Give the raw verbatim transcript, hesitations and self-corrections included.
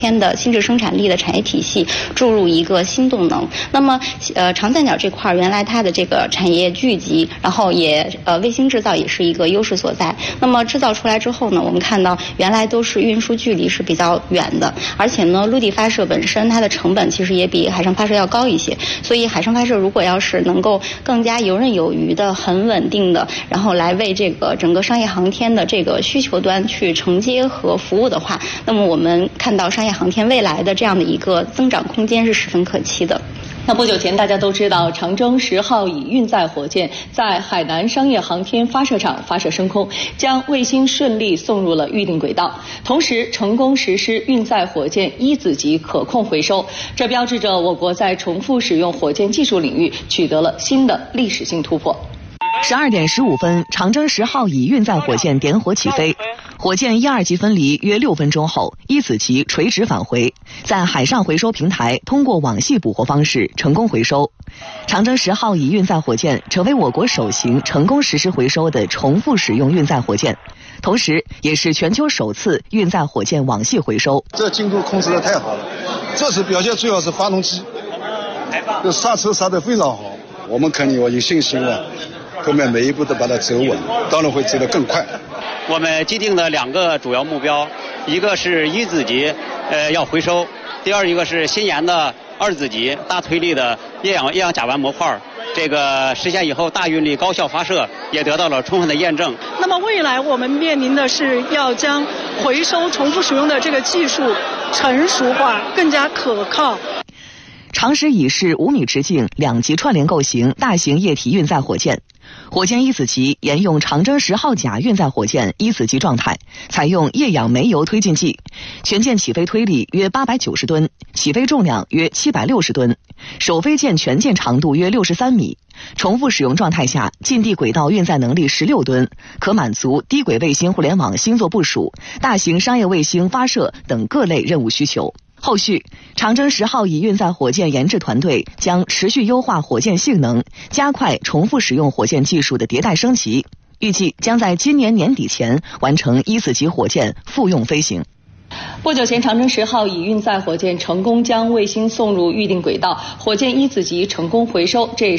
天的新质生产力的产业体系注入一个新动能。那么，呃，长三角这块原来它的这个产业聚集，然后也呃卫星制造也是一个优势所在。那么制造出来之后呢，我们看到原来都是运输距离是比较远的，而且呢，陆地发射本身它的成本其实也比海上发射要高一些。所以海上发射如果要是能够更加游刃有余的、很稳定的，然后来为这个整个商业航天的这个需求端去承接和服务的话，那么我们看到商业航天未来的这样的一个增长空间是十分可期的。 那不久前，大家都知道，长征十号乙运载火箭在海南商业航天发射场发射升空，将卫星顺利送入了预定轨道，同时成功实施运载火箭一子级可控回收，这标志着我国在重复使用火箭技术领域取得了新的历史性突破。 十二点十五分，长征十号乙运载火箭点火起飞。火箭一二级分离约六分钟后，一子级垂直返回，在海上回收平台通过网系捕获方式成功回收。长征十号乙运载火箭成为我国首型成功实施回收的重复使用运载火箭，同时也是全球首次运载火箭网系回收。 这进度控制得太好了，这次表现最好是发动机，这刹车刹得非常好，我们肯定有信心了。后面每一步都把它走稳，当然会走得更快。 我们既定的两个主要目标，一个是一子级，呃要回收；第二一个是新研的二子级大推力的液氧液氧甲烷模块，这个实现以后大运力高效发射也得到了充分的验证。 那么未来我们面临的是要将回收重复使用的这个技术成熟化，更加可靠。 长实乙是五米直径两级串联构型大型液体运载火箭。火箭一子级沿用长征十号甲运载火箭一子级状态，采用液氧煤油推进剂，全舰起飞推力约八百九十吨，起飞重量约七百六十吨，首飞舰全舰长度约六十三米，重复使用状态下近地轨道运载能力十六吨，可满足低轨卫星互联网星座部署、大型商业卫星发射等各类任务需求。后续，长征十号乙运载火箭研制团队将持续优化火箭性能，加快重复使用火箭技术的迭代升级，预计将在今年年底前完成一子级火箭复用飞行。 不久前，长征十号乙运载火箭成功将卫星送入预定轨道，火箭一子级成功回收，这也是